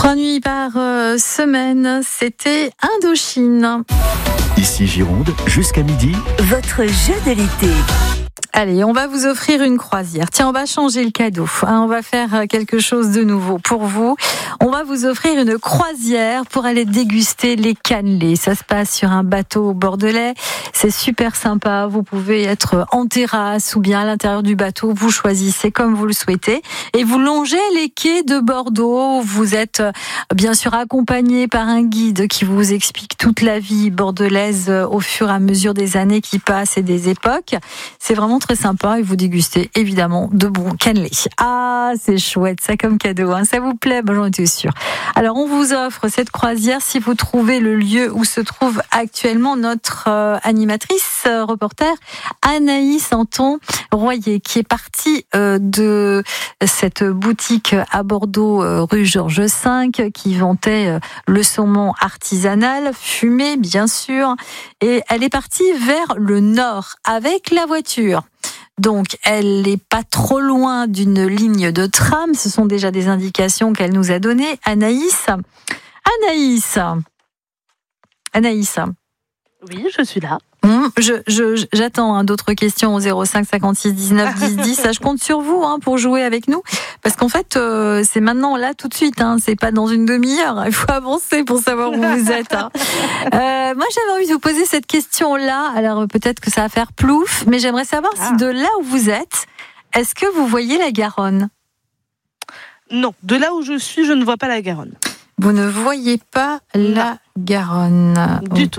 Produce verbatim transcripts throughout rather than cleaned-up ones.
Trois nuits par euh, semaine, c'était Indochine. Ici Gironde, jusqu'à midi. Votre jeu de l'été. Allez, on va vous offrir une croisière. Tiens, on va changer le cadeau. Hein, on va faire quelque chose de nouveau pour vous. On va vous offrir une croisière pour aller déguster les cannelés. Ça se passe sur un bateau bordelais. C'est super sympa. Vous pouvez être en terrasse ou bien à l'intérieur du bateau. Vous choisissez comme vous le souhaitez. Et vous longez les quais de Bordeaux. Vous êtes bien sûr accompagné par un guide qui vous explique toute la vie bordelaise au fur et à mesure des années qui passent et des époques. C'est vraiment très sympa et vous dégustez évidemment de bons cannelés. Ah, c'est chouette ça comme cadeau, hein. Ça vous plaît? Ben, j'en étais sûre. Alors on vous offre cette croisière si vous trouvez le lieu où se trouve actuellement notre euh, animatrice euh, reporter Anaïs Anton-Royer qui est partie euh, de cette boutique à Bordeaux euh, rue Georges cinq qui vantait euh, le saumon artisanal fumé bien sûr, et elle est partie vers le nord avec la voiture. Donc, elle n'est pas trop loin d'une ligne de tram. Ce sont déjà des indications qu'elle nous a données. Anaïs, Anaïs, Anaïs. Oui, je suis là. Hum, je, je, j'attends hein, d'autres questions au zéro cinq cinquante-six dix-neuf dix dix. Ça, je compte sur vous hein, pour jouer avec nous. Parce qu'en fait, euh, c'est maintenant, là, tout de suite. Hein, c'est pas dans une demi-heure. Il faut avancer pour savoir où vous êtes. Hein. Euh, moi, j'avais envie de vous poser cette question-là. Alors, peut-être que ça va faire plouf. Mais j'aimerais savoir ah. si de là où vous êtes, est-ce que vous voyez la Garonne? Non, de là où je suis, je ne vois pas la Garonne. Vous ne voyez pas non. la Garonne Du okay. tout.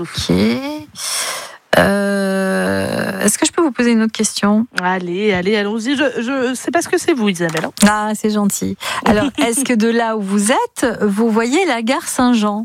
Euh, est-ce que je peux vous poser une autre question? Allez, allez, allons-y. Je, je sais pas ce que c'est vous, Isabelle. Ah, c'est gentil. Alors, est-ce que de là où vous êtes, vous voyez la gare Saint-Jean?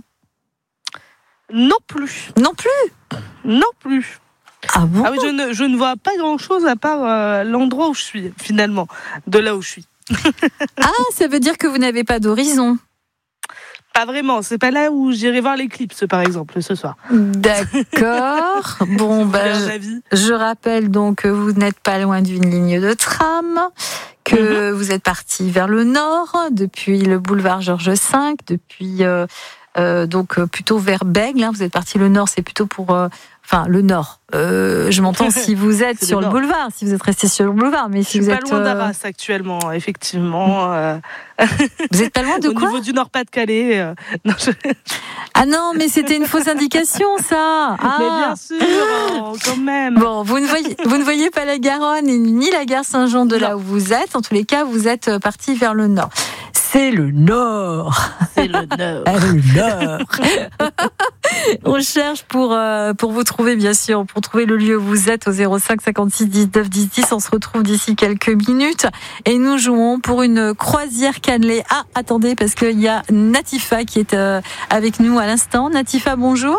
Non plus. Non plus? Non plus. Ah bon? Ah oui, je ne, je ne vois pas grand-chose à part euh, l'endroit où je suis, finalement, de là où je suis. Ah, ça veut dire que vous n'avez pas d'horizon? Pas vraiment, c'est pas là où j'irai voir l'éclipse, par exemple, ce soir. D'accord. Bon, bah, je, je rappelle donc que vous n'êtes pas loin d'une ligne de tram, que mm-hmm. vous êtes parti vers le nord, depuis le boulevard Georges cinq, depuis euh, euh, donc plutôt vers Bègle. Hein, vous êtes parti le nord, c'est plutôt pour... Euh, Enfin, le nord. Euh, je m'entends si vous êtes sur le, le boulevard, si vous êtes resté sur le boulevard. Mais si je vous suis êtes pas loin d'Arras actuellement, effectivement. Euh... Vous êtes pas loin de Au quoi? Au niveau du Nord-Pas-de-Calais. Euh... Non, je... Ah non, mais c'était une fausse indication, ça. Ah. Mais bien sûr, oh, quand même. Bon, vous ne voyez, vous ne voyez pas la Garonne et ni la gare Saint-Jean de non. là où vous êtes. En tous les cas, vous êtes parti vers le nord. C'est le nord. C'est le nord. le nord. On cherche pour, euh, pour vous trouver, bien sûr, pour trouver le lieu où vous êtes au zéro cinq cinquante-six dix-neuf dix dix. On se retrouve d'ici quelques minutes et nous jouons pour une croisière cannelée. Ah, attendez, parce qu'il y a Natifa qui est euh, avec nous à l'instant. Natifa, bonjour.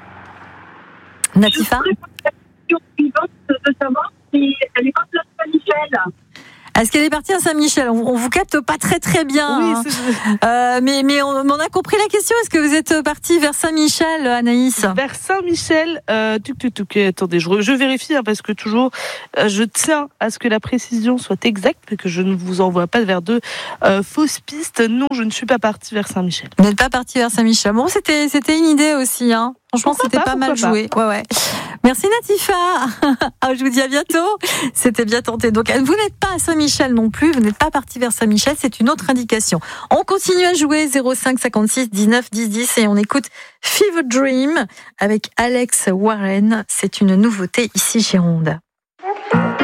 Natifa. Je suis de savoir si elle est partie à Saint-Michel. Est-ce qu'elle est partie à Saint-Michel? On, on vous capte pas très très bien. Oui, hein. c'est... Euh, mais mais on, on a compris la question. Est-ce que vous êtes partie vers Saint-Michel, Anaïs? Vers Saint-Michel. Euh, tuc, tuc, tuc. Attendez, je, je vérifie hein, parce que toujours, euh, je tiens à ce que la précision soit exacte et que je ne vous envoie pas vers de euh, fausses pistes. Non, je ne suis pas partie vers Saint-Michel. Vous n'êtes pas partie vers Saint-Michel. Bon, c'était c'était une idée aussi. Hein. Franchement, pourquoi c'était pas, pas mal joué. Pas. Ouais, ouais. Merci Natifa. Ah, je vous dis à bientôt. C'était bien tenté. Donc, vous n'êtes pas à Saint-Michel non plus. Vous n'êtes pas parti vers Saint-Michel. C'est une autre indication. On continue à jouer zéro cinq cinquante-six dix-neuf dix dix et on écoute Fever Dream avec Alex Warren. C'est une nouveauté ici Gironde.